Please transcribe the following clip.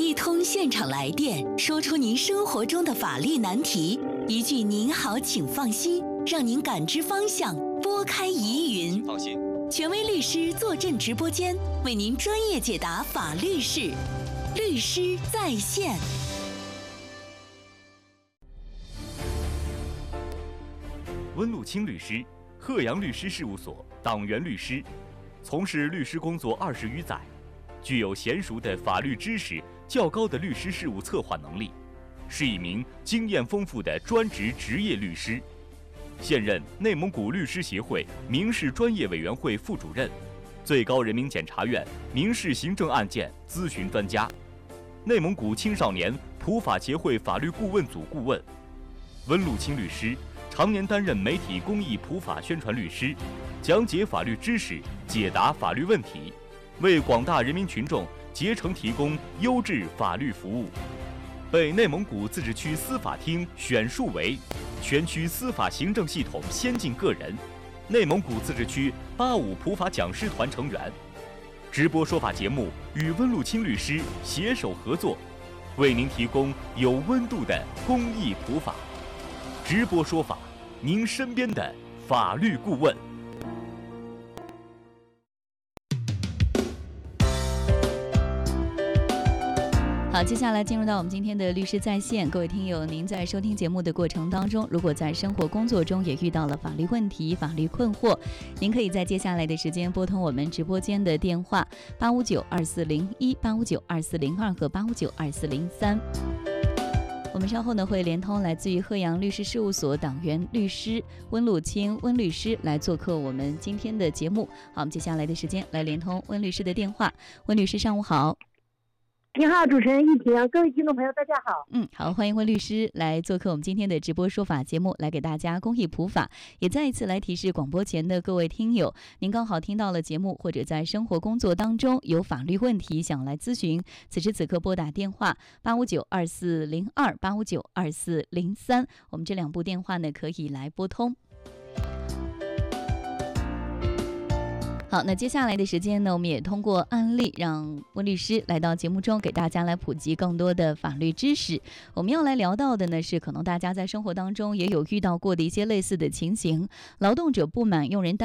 一通现场来电，说出您生活中的法律难题，一句您好请放心，让您感知方向，拨开疑云。 放心， 权威律师坐镇直播间，为您专业解答法律事，律师在线。 温路清律师，鹤阳律师事务所党员律师，从事律师工作20余载，具有娴熟的法律知识、较高的律师事务策划能力，是一名经验丰富的专职职业律师。现任内蒙古律师协会民事专业委员会副主任，最高人民检察院民事行政案件咨询专家，内蒙古青少年普法协会法律顾问组顾问。温路清律师常年担任媒体公益普法宣传律师，讲解法律知识，解答法律问题，为广大人民群众竭诚提供优质法律服务。被内蒙古自治区司法厅选述为全区司法行政系统先进个人，内蒙古自治区85普法讲师团成员。直播说法节目与温路清律师携手合作，为您提供有温度的公益普法。直播说法，您身边的法律顾问。 好，接下来进入到我们今天的律师在线。各位听友，您在收听节目的过程当中，如果在生活工作中也遇到了法律问题、法律困惑，您可以在接下来的时间拨通我们直播间的电话8592401、8592402和8592403。我们稍后呢会连通来自于鹤阳律师事务所党员律师温路清温律师来做客我们今天的节目。好，我们接下来的时间来连通温律师的电话。温律师上午好。 你好，主持人一婷，各位听众朋友大家好。 好，欢迎温律师来做客我们今天的直播说法节目，来给大家公益普法。也再一次来提示广播前的各位听友，您刚好听到了节目，或者在生活工作当中有法律问题想来咨询，此时此刻拨打电话8592402、8592403，我们这2部电话呢可以来拨通。好，那接下来的时间呢，我们也通过案例让温律师来到节目中，给大家来普及更多的法律知识。我们要来聊到的呢，是可能大家在生活当中也有遇到过的一些类似的情形，劳动者不满用人单